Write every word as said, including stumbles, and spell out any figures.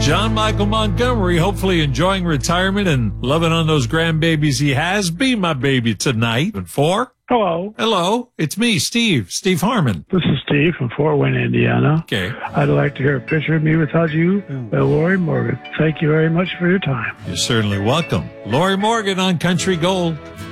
John Michael Montgomery, hopefully enjoying retirement and loving on those grandbabies he has. Be my baby tonight. And four. Hello. Hello. It's me, Steve. Steve Harmon. This is Steve from Fort Wayne, Indiana. Okay. I'd like to hear a picture of me without you by Lori Morgan. Thank you very much for your time. You're certainly welcome. Lori Morgan on Country Gold.